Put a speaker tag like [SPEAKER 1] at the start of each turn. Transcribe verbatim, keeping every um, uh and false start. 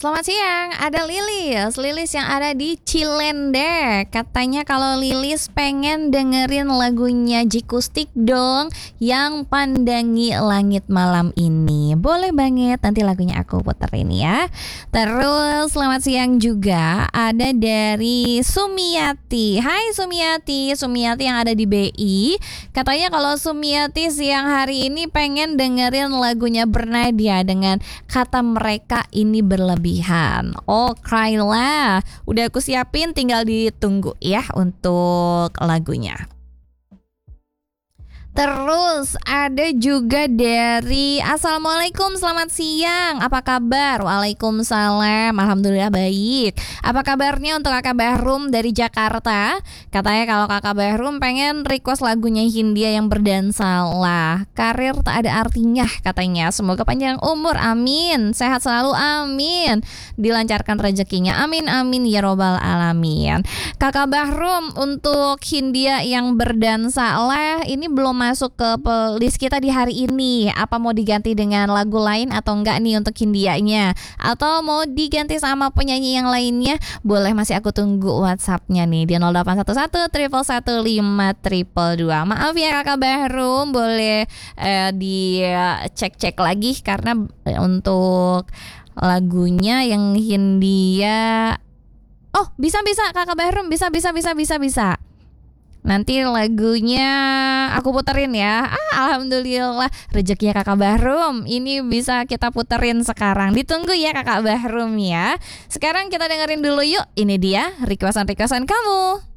[SPEAKER 1] Selamat siang, ada Lilis Lilis yang ada di Cilendek. Katanya kalau Lilis pengen dengerin lagunya Jikustik dong, Yang Pandangi Langit Malam Ini. Boleh banget, nanti lagunya aku puterin ya. Terus selamat siang juga ada dari Sumiati. Hai Sumiati, Sumiati yang ada di B I. Katanya kalau Sumiati siang hari ini pengen dengerin lagunya Bernadia dengan Kata Mereka Ini Berlebihan. Oh, Kryla, udah aku siapin, tinggal ditunggu ya untuk lagunya. Terus ada juga dari Assalamualaikum, selamat siang, apa kabar? Waalaikumsalam, alhamdulillah baik. Apa kabarnya untuk kakak Bahrum dari Jakarta? Katanya kalau kakak Bahrum pengen request lagunya Hindia yang Berdansa lah. Karir tak ada artinya katanya. Semoga panjang umur, amin. Sehat selalu, amin. Dilancarkan rezekinya, amin amin ya robbal alamin. Kakak Bahrum, untuk Hindia yang Berdansa lah ini belum masuk ke playlist kita di hari ini. Apa mau diganti dengan lagu lain atau enggak nih untuk Hindianya? Atau mau diganti sama penyanyi yang lainnya? Boleh, masih aku tunggu WhatsApp-nya nih di nol delapan satu satu satu satu lima dua dua. Maaf ya kakak Bahrum, boleh eh, dicek-cek lagi karena eh, untuk lagunya yang Hindia. Oh, bisa-bisa kakak Bahrum, bisa bisa bisa bisa bisa. Nanti lagunya aku puterin ya. Ah, alhamdulillah rezekinya kakak Bahrum ini bisa kita puterin sekarang. Ditunggu ya kakak Bahrum ya. Sekarang kita dengerin dulu yuk. Ini dia requestan-requestan kamu.